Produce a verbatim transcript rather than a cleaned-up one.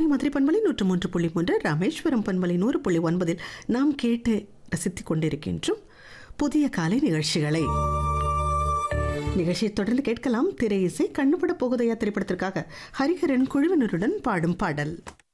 மதுரை பண்பலை நூற்று மூன்று புள்ளி மூன்று, ராமேஸ்வரம் பண்பலை நூறு புள்ளி ஒன்பதில் நாம் கேட்டு ரசித்துக் கொண்டிருக்கின்றோம் புதிய காலை நிகழ்ச்சிகளை. நிகழ்ச்சியை தொடர்ந்து கேட்கலாம் திரை இசை. கண்ணுபட போகுதையா திரைப்படத்திற்காக ஹரிஹரன் குழுவினருடன் பாடும் பாடல்.